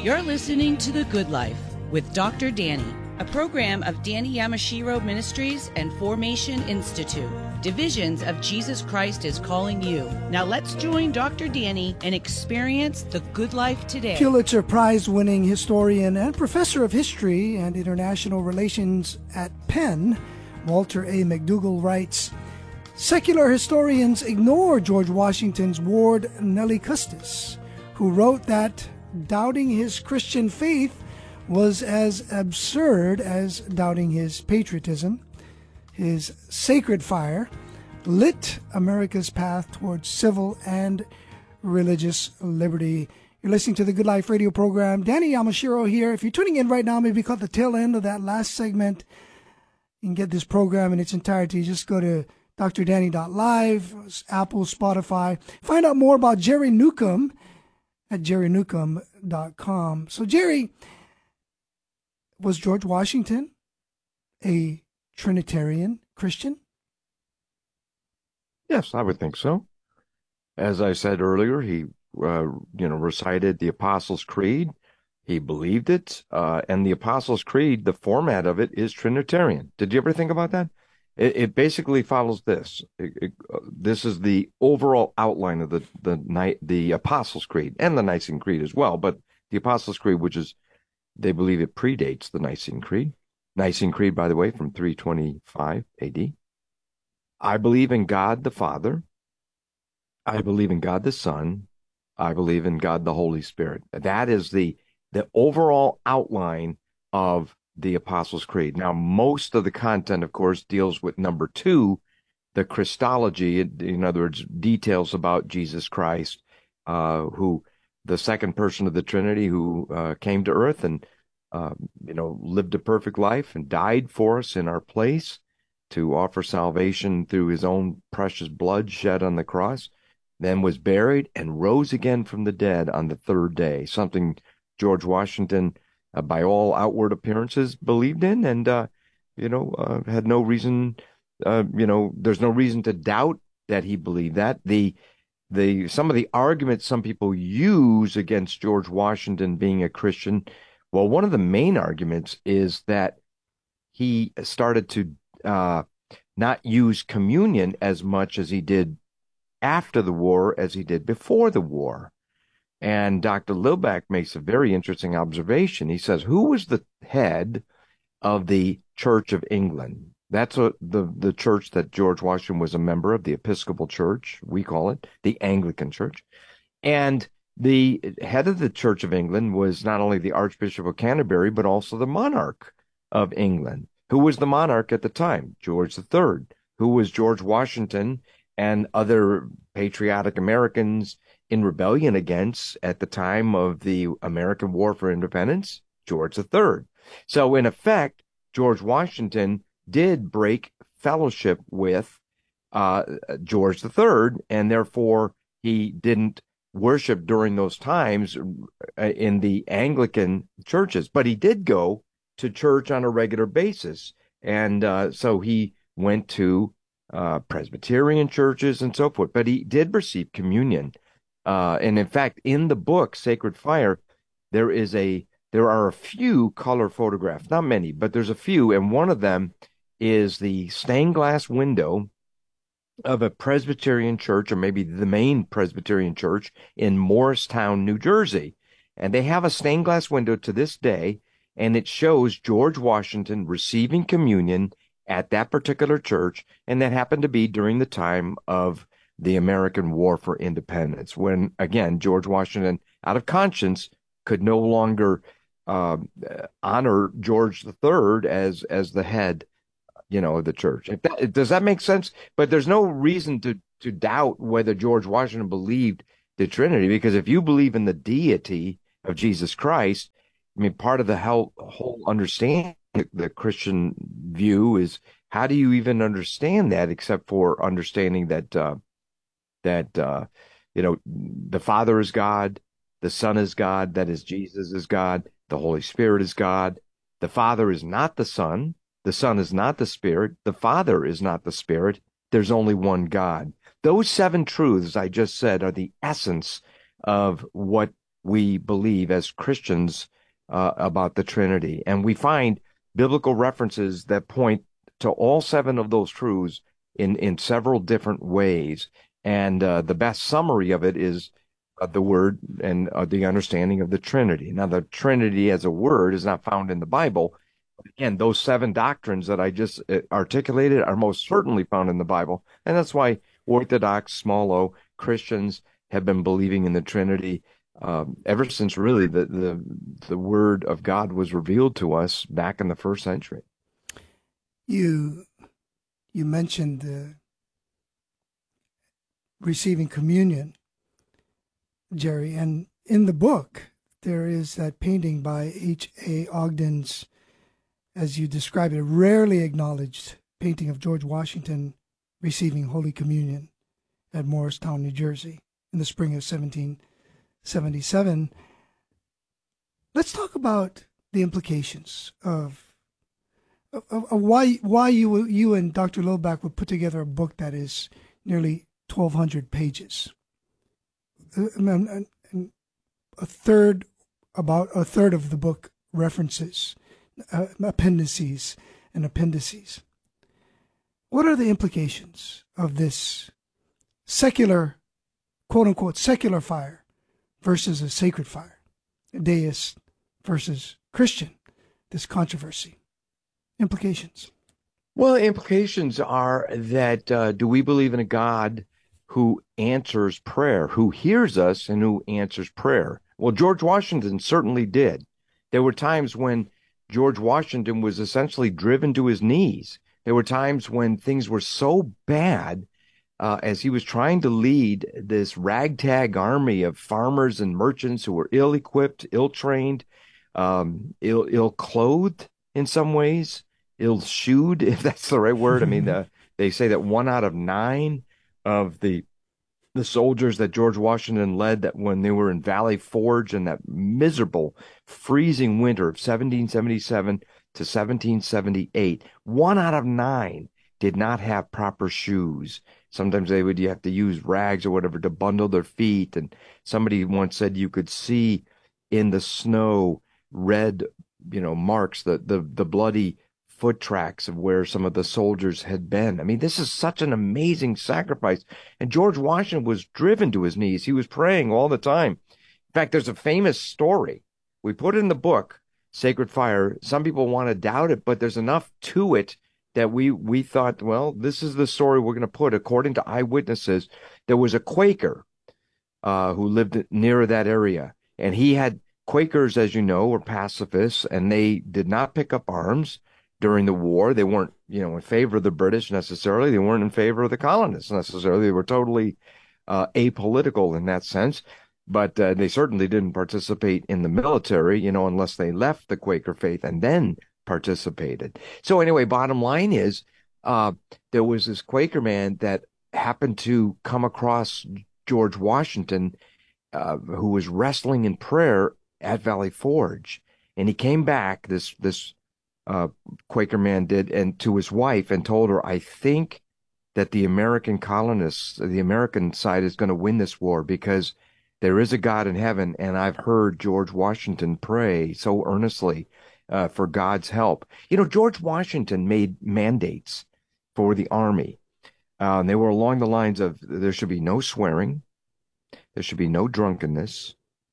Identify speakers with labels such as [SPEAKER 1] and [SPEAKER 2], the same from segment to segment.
[SPEAKER 1] You're listening to The Good Life with Dr. Danny, a program of Danny Yamashiro Ministries and Formation Institute. Divisions of Jesus Christ is calling you. Now let's join Dr. Danny and experience the good life today.
[SPEAKER 2] Pulitzer Prize-winning historian and professor of history and international relations at Penn, Walter A. McDougall writes, secular historians ignore George Washington's ward Nellie Custis, who wrote that doubting his Christian faith was as absurd as doubting his patriotism. His sacred fire lit America's path towards civil and religious liberty. You're listening to the Good Life radio program. Danny Yamashiro here. If you're tuning in right now, maybe caught the tail end of that last segment, you can get this program in its entirety. Just go to drdanny.live, Apple, Spotify. Find out more about Jerry Newcomb at jerrynewcomb.com. So, Jerry, was George Washington a Trinitarian Christian?
[SPEAKER 3] Yes, I would think so. As I said earlier, he, recited the Apostles' Creed. He believed it, and the Apostles' Creed, the format of it is Trinitarian. Did you ever think about that? It basically follows this. This is the overall outline of the Apostles' Creed and the Nicene Creed as well. But the Apostles' Creed, which is, they believe it predates the Nicene Creed. Nicene Creed, by the way, from 325 A.D. I believe in God the Father. I believe in God the Son. I believe in God the Holy Spirit. That is the overall outline of the Apostles' Creed. Now, most of the content, of course, deals with number 2, the Christology, in other words, details about Jesus Christ, who the second person of the Trinity, who came to earth and lived a perfect life and died for us in our place to offer salvation through his own precious blood shed on the cross, then was buried and rose again from the dead on the third day, something George Washington, by all outward appearances, believed in, and had no reason. There's no reason to doubt that he believed that. Some of the arguments some people use against George Washington being a Christian, well, one of the main arguments is that he started to not use communion as much as he did after the war as he did before the war. And Dr. Lilback makes a very interesting observation. He says, who was the head of the Church of England? That's the church that George Washington was a member of, the Episcopal Church, we call it, the Anglican Church. And the head of the Church of England was not only the Archbishop of Canterbury, but also the monarch of England. Who was the monarch at the time? George III. Who was George Washington and other patriotic Americans in rebellion against at the time of the American War for Independence? George III. So in effect, George Washington did break fellowship with George III, and therefore he didn't worship during those times in the Anglican churches, but he did go to church on a regular basis. And so he went to Presbyterian churches and so forth, but he did receive communion. And in fact, in the book, Sacred Fire, there are a few color photographs, not many, but there's a few. And one of them is the stained glass window of a Presbyterian church, or maybe the main Presbyterian church in Morristown, New Jersey. And they have a stained glass window to this day, and it shows George Washington receiving communion at that particular church. And that happened to be during the time of the American War for Independence, when, again, George Washington, out of conscience, could no longer honor George III as the head, of the church. Does that make sense? But there's no reason to doubt whether George Washington believed the Trinity, because if you believe in the deity of Jesus Christ, I mean, part of the whole understanding, the Christian view, is how do you even understand that except for understanding that the Father is God, the Son is God, that is, Jesus is God, the Holy Spirit is God. The Father is not the Son is not the Spirit, the Father is not the Spirit. There's only one God. Those 7 truths I just said are the essence of what we believe as Christians about the Trinity. And we find biblical references that point to all seven of those truths in several different ways. And the best summary of it is the word and the understanding of the Trinity. Now, the Trinity as a word is not found in the Bible. Again, those seven doctrines that I just articulated are most certainly found in the Bible. And that's why Orthodox, small o, Christians have been believing in the Trinity ever since really the Word of God was revealed to us back in the first century.
[SPEAKER 2] You mentioned receiving communion, Jerry, and in the book there is that painting by H.A. Ogden's, as you describe it, rarely acknowledged painting of George Washington receiving Holy Communion at Morristown, New Jersey in the spring of 1777. Let's talk about the implications of why you and Dr. Lillback would put together a book that is nearly 1,200 pages. About a third of the book references appendices and appendices. What are the implications of this secular, quote unquote, secular fire versus a sacred fire, deist versus Christian, this controversy? Implications.
[SPEAKER 3] Well, implications are that do we believe in a God who answers prayer, who hears us and who answers prayer? Well, George Washington certainly did. There were times when George Washington was essentially driven to his knees. There were times when things were so bad as he was trying to lead this ragtag army of farmers and merchants who were ill-equipped, ill-trained, ill-clothed in some ways, ill-shoed, if that's the right word. I mean, they say that 1 out of 9 of the soldiers that George Washington led, that when they were in Valley Forge in that miserable, freezing winter of 1777 to 1778, 1 out of 9 did not have proper shoes. Sometimes you have to use rags or whatever to bundle their feet. And somebody once said you could see in the snow red, marks, the bloody foot tracks of where some of the soldiers had been. I mean, this is such an amazing sacrifice. And George Washington was driven to his knees. He was praying all the time. In fact, there's a famous story. We put it in the book, Sacred Fire. Some people want to doubt it, but there's enough to it that we thought, well, this is the story we're going to put. According to eyewitnesses, there was a Quaker who lived near that area. And he had Quakers, as you know, were pacifists, and they did not pick up arms during the war. They weren't, in favor of the British necessarily. They weren't in favor of the colonists necessarily. They were totally apolitical in that sense. But they certainly didn't participate in the military, unless they left the Quaker faith and then participated. So anyway, bottom line is there was this Quaker man that happened to come across George Washington, who was wrestling in prayer at Valley Forge. And he came back, this Quaker man did, and to his wife, and told her, I think that the American colonists, the American side, is going to win this war because there is a God in heaven, and I've heard George Washington pray so earnestly for God's help. George Washington made mandates for the army. They were along the lines of there should be no swearing, there should be no drunkenness.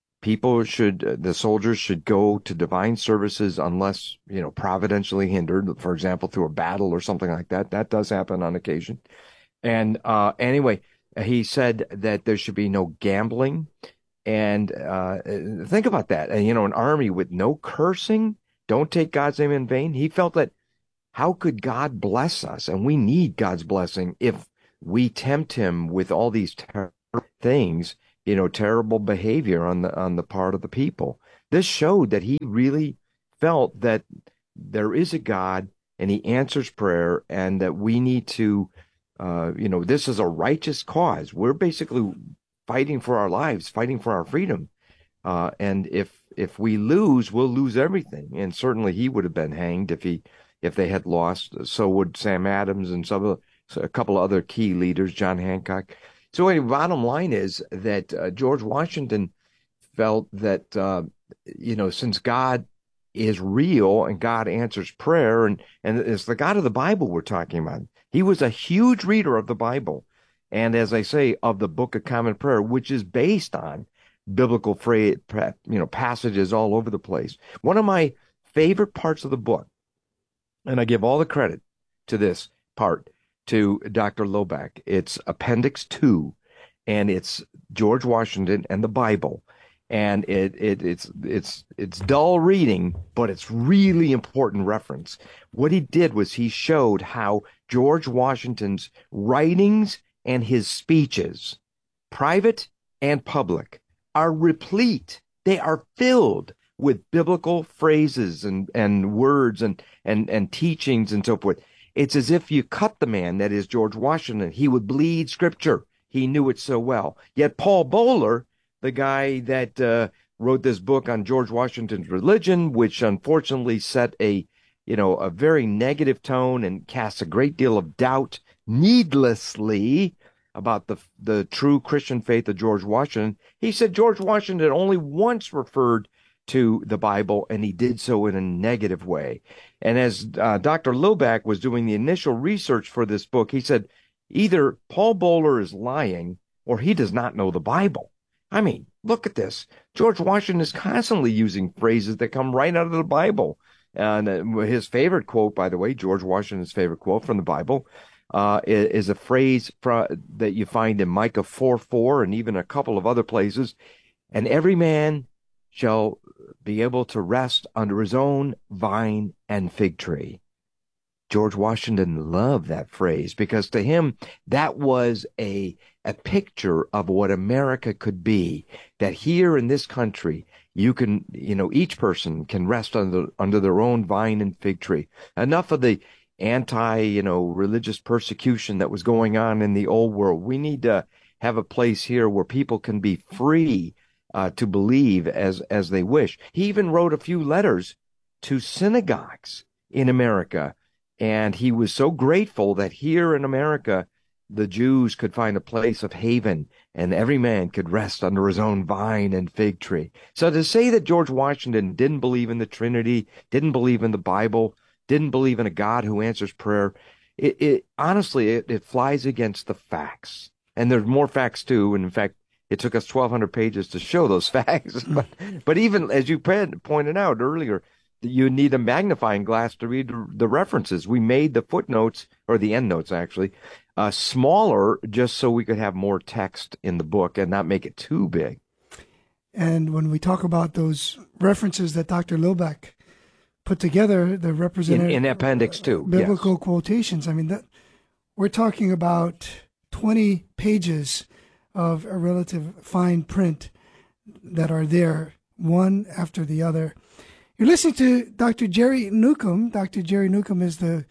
[SPEAKER 3] The soldiers should go to divine services unless, providentially hindered, for example, through a battle or something like that. That does happen on occasion. And anyway, he said that there should be no gambling. And think about that. An army with no cursing, don't take God's name in vain. He felt that how could God bless us? And we need God's blessing if we tempt him with all these terrible things, terrible behavior on the part of the people. This showed that he really felt that there is a God and he answers prayer, and that we need to, this is a righteous cause. We're basically fighting for our lives, fighting for our freedom. And if we lose, we'll lose everything. And certainly he would have been hanged if they had lost. So would Sam Adams and a couple of other key leaders, John Hancock. So anyway, bottom line is that George Washington felt that, since God is real and God answers prayer, and it's the God of the Bible we're talking about. He was a huge reader of the Bible. And as I say, of the Book of Common Prayer, which is based on biblical phrase, passages all over the place. One of my favorite parts of the book, and I give all the credit to this part to Dr. Loback. It's Appendix 2, and it's George Washington and the Bible. And it's dull reading, but it's really important reference. What he did was he showed how George Washington's writings and his speeches, private and public, are replete. They are filled with biblical phrases and words and teachings and so forth. It's as if you cut the man, that is George Washington. He would bleed scripture. He knew it so well. Yet Paul Bowler, the guy that wrote this book on George Washington's religion, which unfortunately set a very negative tone and cast a great deal of doubt needlessly about the true Christian faith of George Washington. He said George Washington only once referred to the Bible, and he did so in a negative way. And as Dr. Loback was doing the initial research for this book, he said either Paul Bowler is lying or he does not know the Bible. I mean, look at this. George Washington is constantly using phrases that come right out of the Bible. And his favorite quote, by the way, George Washington's favorite quote from the Bible, is a phrase that you find in Micah 4:4 and even a couple of other places. And every man shall be able to rest under his own vine and fig tree. George Washington loved that phrase because to him, that was a picture of what America could be, that here in this country, you can, each person can rest under their own vine and fig tree. Enough of the religious persecution that was going on in the old world. We need to have a place here where people can be free to believe as they wish. He even wrote a few letters to synagogues in America, and he was so grateful that here in America, the Jews could find a place of haven, and every man could rest under his own vine and fig tree. So to say that George Washington didn't believe in the Trinity, didn't believe in the Bible, didn't believe in a God who answers prayer, it honestly flies against the facts. And there's more facts too, and in fact, it took us 1,200 pages to show those facts. But even as you pointed out earlier, you need a magnifying glass to read the references. We made the footnotes, or the endnotes actually, smaller just so we could have more text in the book and not make it too big.
[SPEAKER 2] And when we talk about those references that Dr. Loback put together, the representative
[SPEAKER 3] in Appendix 2,
[SPEAKER 2] biblical
[SPEAKER 3] yes.
[SPEAKER 2] quotations. I mean, we're talking about 20 pages of a relative fine print that are there, one after the other. You're listening to Dr. Jerry Newcomb. Dr. Jerry Newcomb is the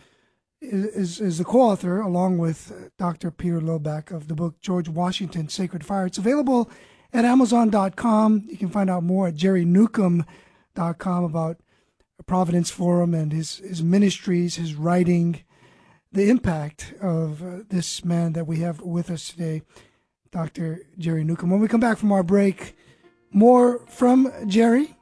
[SPEAKER 2] co-author, along with Dr. Peter Loback, of the book George Washington, Sacred Fire. It's available at Amazon.com. You can find out more at jerrynewcomb.com about Providence Forum and his ministries, his writing, the impact of this man that we have with us today, Dr. Jerry Newcomb. When we come back from our break, more from Jerry.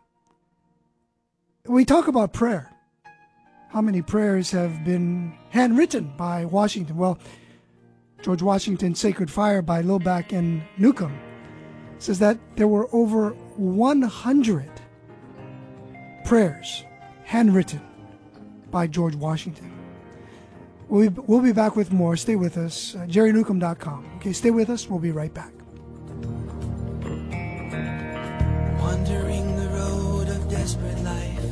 [SPEAKER 2] We talk about prayer. How many prayers have been handwritten by Washington? Well, George Washington's Sacred Fire by Loback and Newcomb says that there were over 100 prayers handwritten by George Washington. We'll be back with more. Stay with us. JerryNewcomb.com. Okay, stay with us. We'll be right back.
[SPEAKER 4] Wandering the road of desperate life,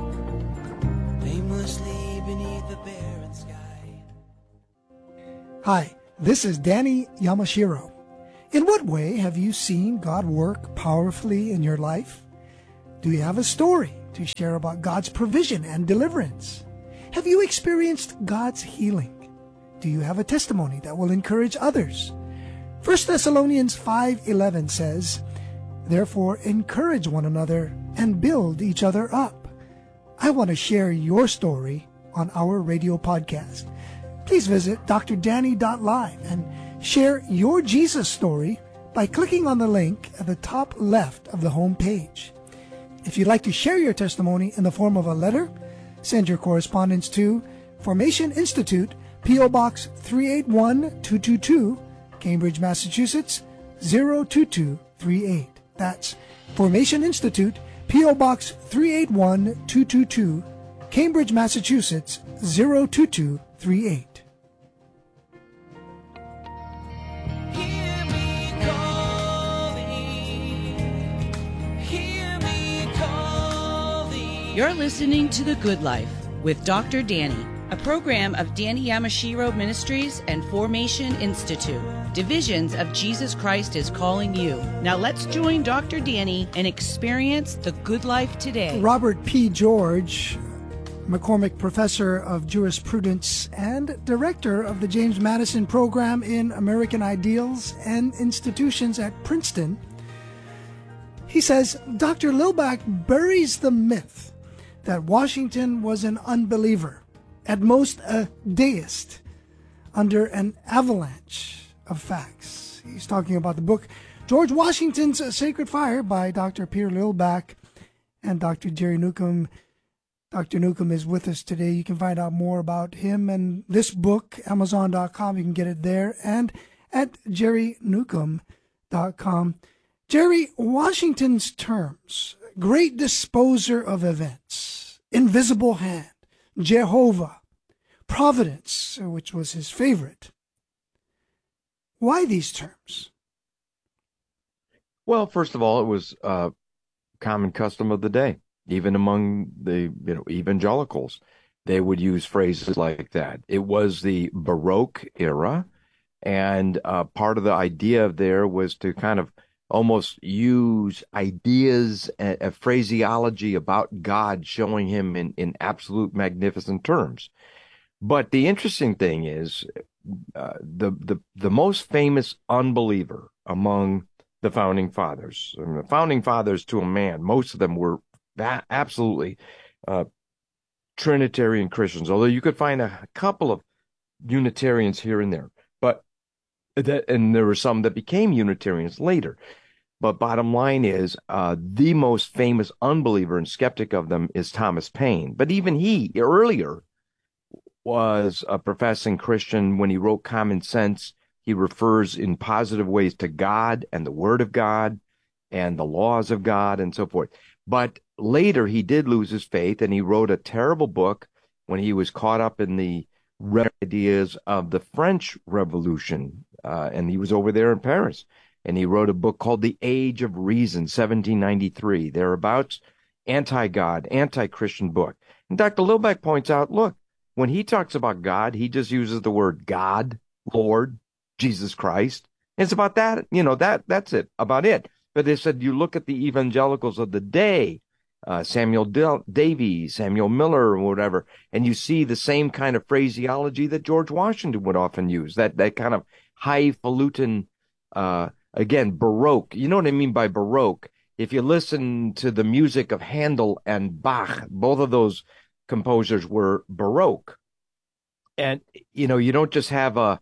[SPEAKER 4] aimlessly beneath the barren sky.
[SPEAKER 2] Hi, this is Danny Yamashiro. In what way have you seen God work powerfully in your life? Do you have a story to share about God's provision and deliverance? Have you experienced God's healing? Do you have a testimony that will encourage others? 1 Thessalonians 5:11 says, "Therefore encourage one another and build each other up." I want to share your story on our radio podcast. Please visit drdanny.live and share your Jesus story by clicking on the link at the top left of the home page. If you'd like to share your testimony in the form of a letter, send your correspondence to Formation Institute, P.O. Box 381222, Cambridge, Massachusetts 02238. That's Formation Institute, P.O. Box 381222, Cambridge, Massachusetts 02238.
[SPEAKER 1] You're listening to The Good Life with Dr. Danny, a program of Danny Yamashiro Ministries and Formation Institute. Divisions of Jesus Christ is calling you. Now let's join Dr. Danny and experience the good life today.
[SPEAKER 2] Robert P. George, McCormick Professor of Jurisprudence and Director of the James Madison Program in American Ideals and Institutions at Princeton, he says Dr. Lilback buries the myth that Washington was an unbeliever, at most a deist, under an avalanche of facts. He's talking about the book George Washington's Sacred Fire by Dr. Peter Lilback and Dr. Jerry Newcomb. Dr. Newcomb is with us today. You can find out more about him and this book, Amazon.com. You can get it there and at jerrynewcomb.com. Jerry, Washington's terms, great disposer of events, invisible hand, Jehovah, providence, which was his favorite. Why these terms?
[SPEAKER 3] Well, first of all, it was a common custom of the day, even among the evangelicals. They would use phrases like that. It was the Baroque era, and part of the idea there was to kind of almost use ideas, a phraseology about God, showing him in absolute magnificent terms. But the interesting thing is the most famous unbeliever among the founding fathers, the founding fathers to a man, most of them were absolutely Trinitarian Christians, although you could find a couple of Unitarians here and there. And there were some that became Unitarians later. But bottom line is, the most famous unbeliever and skeptic of them is Thomas Paine. But even he, earlier, was a professing Christian. When he wrote Common Sense, he refers in positive ways to God and the Word of God and the laws of God and so forth. But later, he did lose his faith, and he wrote a terrible book when he was caught up in the ideas of the French Revolution. And he was over there in Paris, and he wrote a book called The Age of Reason, 1793, thereabouts, anti-God, anti-Christian book. And Dr. Lilback points out, look, when he talks about God, he just uses the word God, Lord, Jesus Christ. It's about that, that's it, about it. But they said, you look at the evangelicals of the day, Samuel Davies, Samuel Miller, or whatever, and you see the same kind of phraseology that George Washington would often use, that kind of highfalutin, again, Baroque. You know what I mean by Baroque? If you listen to the music of Handel and Bach, both of those composers were Baroque. And, you don't just have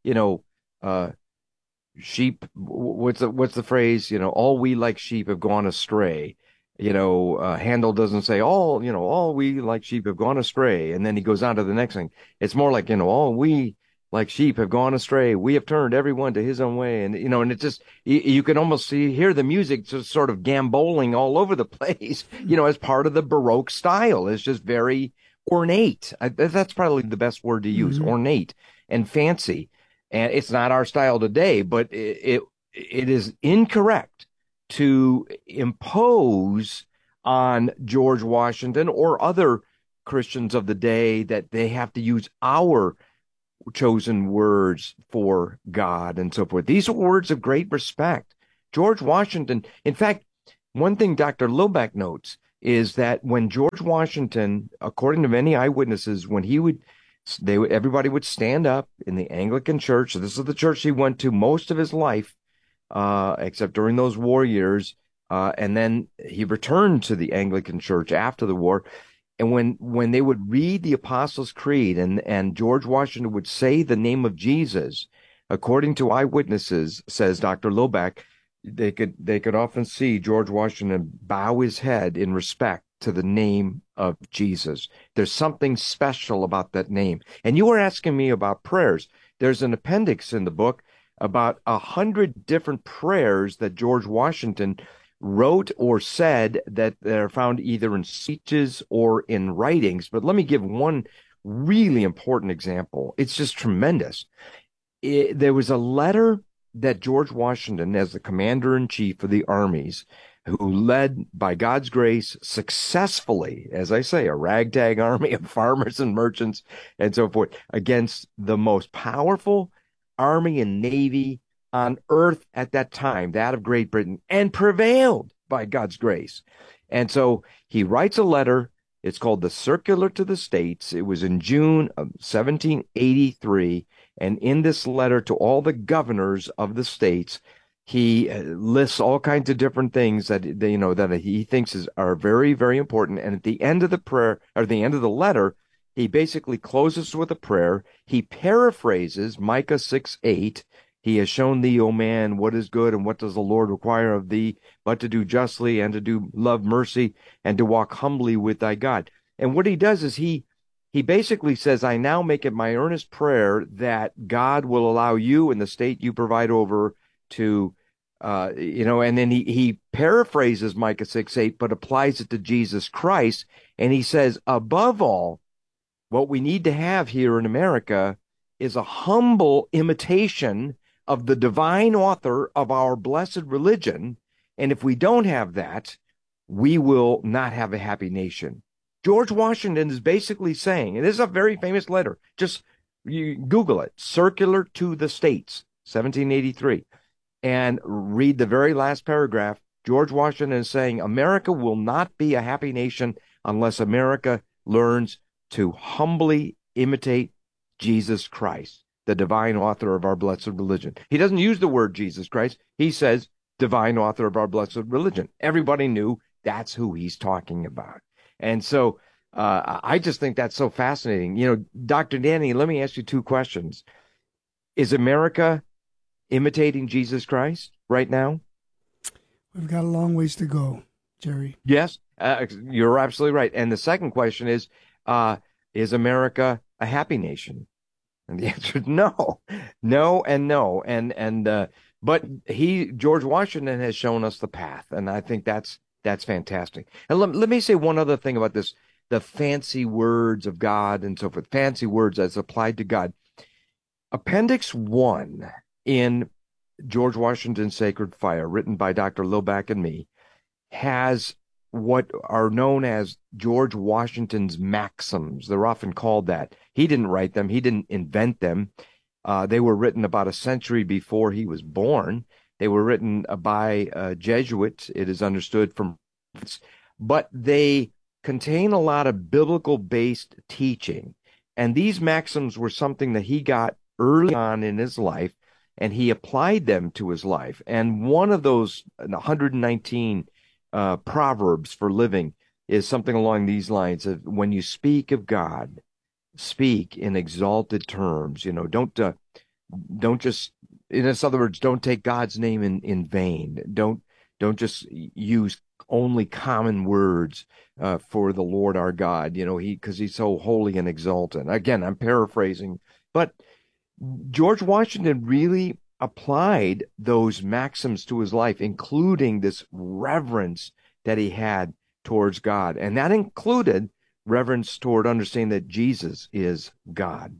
[SPEAKER 3] sheep. What's the phrase? All we like sheep have gone astray. Handel doesn't say all we like sheep have gone astray. And then he goes on to the next thing. It's more like, all we like sheep have gone astray. We have turned everyone to his own way. And, and it's just, you can almost hear the music just sort of gamboling all over the place, as part of the Baroque style. It's just very ornate. That's probably the best word to use, ornate and fancy. And it's not our style today, but it is incorrect to impose on George Washington or other Christians of the day that they have to use our chosen words for God and so forth. These are words of great respect. George Washington, in fact, one thing Dr. Lilback notes is that when George Washington, according to many eyewitnesses, when everybody would stand up in the Anglican Church. So this is the church he went to most of his life, except during those war years. And then he returned to the Anglican Church after the war. And when they would read the Apostles' Creed and George Washington would say the name of Jesus, According to eyewitnesses, says Dr. Lilback, they could often see George Washington bow his head in respect to the name of Jesus. There's something special about that name. And you were asking me about prayers. There's an appendix in the book about 100 different prayers that George Washington wrote or said that are found either in speeches or in writings. But let me give one really important example. It's just tremendous. There was a letter that George Washington, as the commander-in-chief of the armies, who led, by God's grace, successfully, as I say, a ragtag army of farmers and merchants and so forth, against the most powerful army and navy on earth at that time, that of Great Britain, and prevailed by God's grace. And so he writes a letter. It's called the Circular to the States. It was in June of 1783. And in this letter to all the governors of the states, he lists all kinds of different things that that he thinks are very, very important. And at the end of the prayer, or the end of the letter, he basically closes with a prayer. He paraphrases Micah 6:8. He has shown thee, O man, what is good, and what does the Lord require of thee, but to do justly, and to do love mercy, and to walk humbly with thy God. And what he does is he basically says, I now make it my earnest prayer that God will allow you and the state you provide over to, and then he paraphrases Micah 6:8, but applies it to Jesus Christ. And he says, above all, what we need to have here in America is a humble imitation of the divine author of our blessed religion. And if we don't have that, we will not have a happy nation. George Washington is basically saying, and this is a very famous letter, just you Google it, Circular to the States, 1783, and read the very last paragraph. George Washington is saying, America will not be a happy nation unless America learns to humbly imitate Jesus Christ, the divine author of our blessed religion. He doesn't use the word Jesus Christ. He says divine author of our blessed religion. Everybody knew that's who he's talking about. And so I just think that's so fascinating. Dr. Danny, let me ask you two questions. Is America imitating Jesus Christ right now?
[SPEAKER 2] We've got a long ways to go, Jerry.
[SPEAKER 3] Yes, you're absolutely right. And the second question is America a happy nation? And the answer is no, and no. But George Washington has shown us the path. And I think that's fantastic. And let me say one other thing about this, the fancy words of God and so forth, fancy words as applied to God. Appendix 1 in George Washington's Sacred Fire, written by Dr. Lilback and me, has what are known as George Washington's maxims. They're often called that. He didn't write them. He didn't invent them. They were written about a century before he was born. They were written by Jesuits, it is understood, but they contain a lot of biblical-based teaching. And these maxims were something that he got early on in his life, and he applied them to his life. And one of those 119 proverbs for living is something along these lines of, when you speak of God, speak in exalted terms. Don't just, in other words, don't take God's name in vain. Don't just use only common words for the Lord our God, because he's so holy and exalted. Again, I'm paraphrasing, but George Washington really applied those maxims to his life, including this reverence that he had towards God. And that included reverence toward understanding that Jesus is God.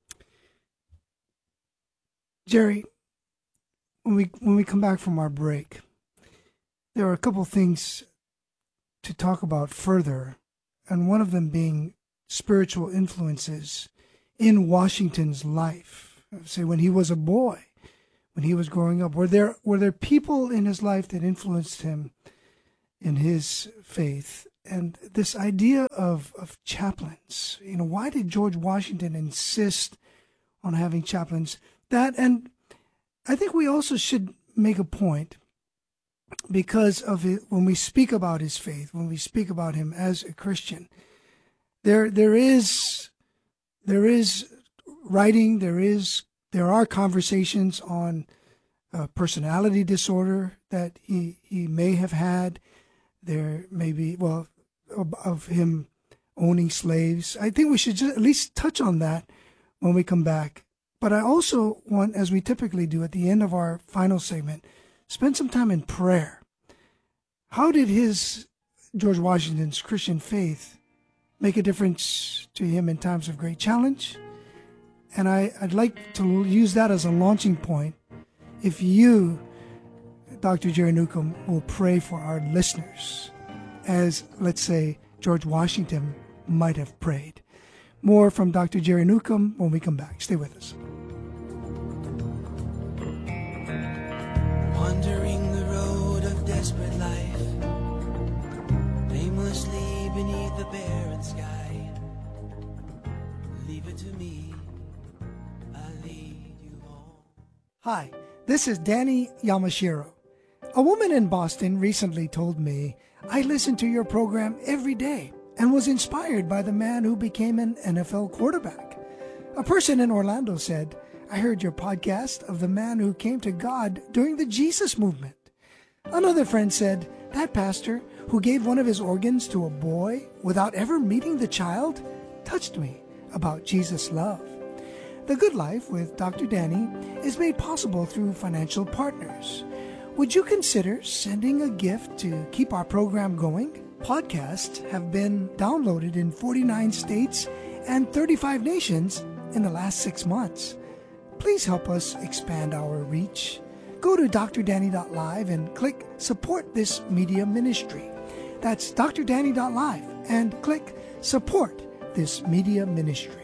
[SPEAKER 2] Jerry, when we come back from our break, there are a couple things to talk about further, and one of them being spiritual influences in Washington's life. Say, when he was a boy, when he was growing up, were there people in his life that influenced him in his faith? And this idea of chaplains, why did George Washington insist on having chaplains? And I think we also should make a point, because of it, when we speak about his faith, when we speak about him as a Christian, there is writing, there is There are conversations on personality disorder that he may have had. There may be, of him owning slaves. I think we should just at least touch on that when we come back. But I also want, as we typically do at the end of our final segment, spend some time in prayer. How did George Washington's Christian faith make a difference to him in times of great challenge? And I'd like to use that as a launching point. If you, Dr. Jerry Newcomb, will pray for our listeners, as, let's say, George Washington might have prayed. More from Dr. Jerry Newcomb when we come back. Stay with us.
[SPEAKER 4] Wandering the road of desperate life, aimlessly beneath the barren sky. Leave it to me, I'll lead you home.
[SPEAKER 2] Hi, this is Danny Yamashiro. A woman in Boston recently told me, I listen to your program every day and was inspired by the man who became an NFL quarterback. A person in Orlando said, I heard your podcast of the man who came to God during the Jesus movement. Another friend said, that pastor who gave one of his organs to a boy without ever meeting the child touched me about Jesus' love. The Good Life with Dr. Danny is made possible through financial partners. Would you consider sending a gift to keep our program going? Podcasts have been downloaded in 49 states and 35 nations in the last 6 months. Please help us expand our reach. Go to drdanny.live and click Support This Media Ministry. That's drdanny.live and click Support This Media Ministry.